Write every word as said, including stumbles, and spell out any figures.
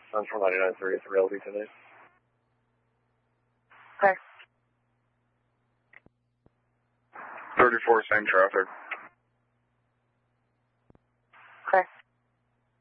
Central ninety-nine three is Realty today. Okay. thirty-four, same traffic.